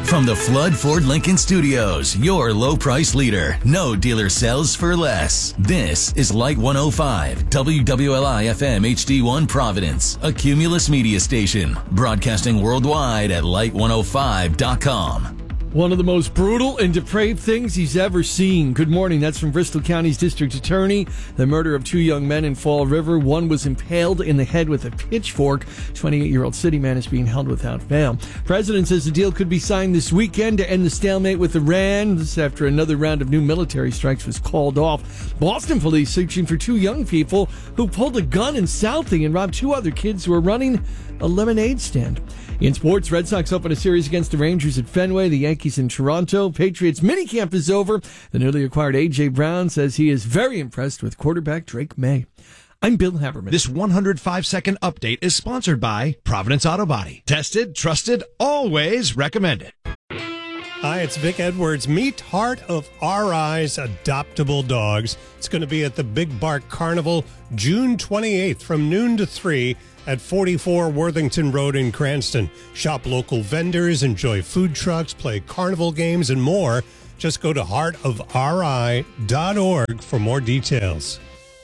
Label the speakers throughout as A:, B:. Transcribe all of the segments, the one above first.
A: From the Flood Ford Lincoln Studios, your low price leader. No dealer sells for less. This is Light 105, WWLI FM HD1 Providence, a Cumulus media station, broadcasting worldwide at light105.com.
B: One of the most brutal and depraved things he's ever seen. Good morning. That's from Bristol County's district attorney. The murder of 2 young men in Fall River. One was impaled in the head with a pitchfork. 28-year-old city man is being held without bail. President says the deal could be signed this weekend to end the stalemate with Iran. This after another round of new military strikes was called off. Boston police searching for 2 young people who pulled a gun in Southie and robbed 2 other kids who were running a lemonade stand. In sports, Red Sox open a series against the Rangers at Fenway, the Yankees in Toronto. Patriots minicamp is over. The newly acquired A.J. Brown says he is very impressed with quarterback Drake May. I'm Bill Haberman.
C: This 105-second update is sponsored by Providence Auto Body. Tested, trusted, always recommended.
D: Hi, it's Vic Edwards. Meet Heart of Our Eyes Adoptable Dogs. It's going to be at the Big Bark Carnival June 28th from noon to 3 at 44 Worthington Road in Cranston. Shop local vendors, enjoy food trucks, play carnival games, and more. Just go to heartofri.org for more details.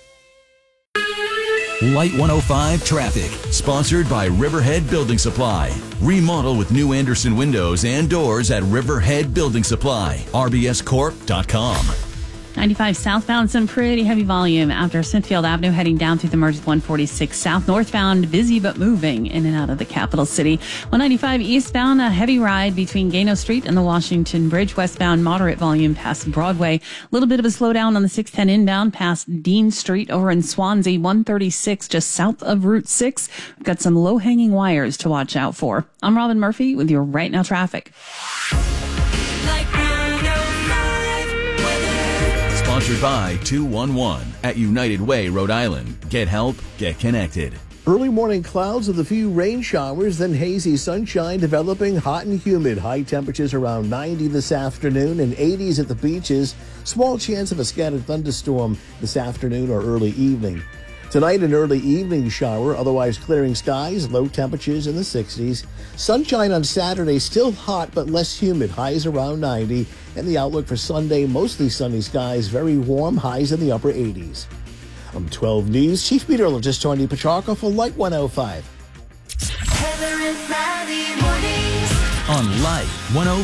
A: Light 105 Traffic, sponsored by Riverhead Building Supply. Remodel with new Anderson windows and doors at Riverhead Building Supply. rbscorp.com.
E: 95 southbound, some pretty heavy volume after Smithfield Avenue, heading down through the merge with 146 south. Northbound, busy but moving in and out of the capital city. 195 eastbound, a heavy ride between Gano Street and the Washington Bridge. Westbound, moderate volume past Broadway. A little bit of a slowdown on the 610 inbound past Dean Street over in Swansea. 136 just south of Route 6. We've got some low-hanging wires to watch out for. I'm Robin Murphy with your Right Now traffic.
A: Sponsored by 211 at United Way, Rhode Island. Get help, get connected.
F: Early morning clouds with a few rain showers, then hazy sunshine developing, hot and humid. High temperatures around 90 this afternoon and 80s at the beaches. Small chance of a scattered thunderstorm this afternoon or early evening. Tonight, an early evening shower, otherwise clearing skies, low temperatures in the 60s. Sunshine on Saturday, still hot but less humid, highs around 90. And the outlook for Sunday, mostly sunny skies, very warm, highs in the upper 80s. I'm 12 News Chief Meteorologist Tony Petrarca for Light 105.
A: On Light 105.